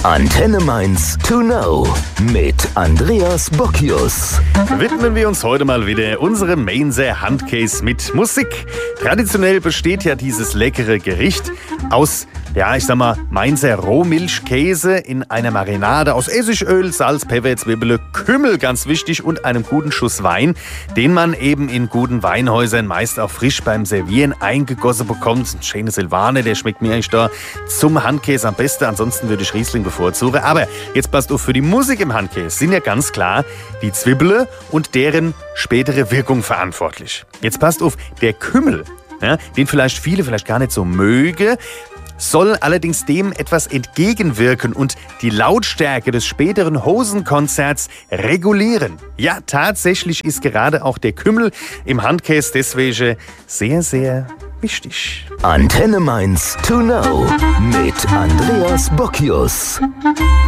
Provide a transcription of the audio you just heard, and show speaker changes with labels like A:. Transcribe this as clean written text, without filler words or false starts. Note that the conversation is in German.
A: Antenne Mainz to know mit Andreas Bocchius.
B: Widmen wir uns heute mal wieder unserem Mainzer Handkäse mit Musik. Traditionell besteht ja dieses leckere Gericht aus, Mainzer Rohmilchkäse in einer Marinade aus Essigöl, Salz, Pfeffer, Zwiebeln, Kümmel, ganz wichtig, und einem guten Schuss Wein, den man eben in guten Weinhäusern meist auch frisch beim Servieren eingegossen bekommt. Ein schöner Silvaner, der schmeckt mir eigentlich da zum Handkäse am besten. Ansonsten würde ich Riesling bevorzugen. Aber jetzt passt auf, für die Musik im Handkäse sind ja ganz klar die Zwiebeln und deren spätere Wirkung verantwortlich. Jetzt passt auf, der Kümmel, den vielleicht viele gar nicht so mögen, soll allerdings dem etwas entgegenwirken und die Lautstärke des späteren Hosenkonzerts regulieren. Ja, tatsächlich ist gerade auch der Kümmel im Handkäse deswegen sehr, sehr wichtig.
A: Antenne Mainz to know mit Andreas Bocchius.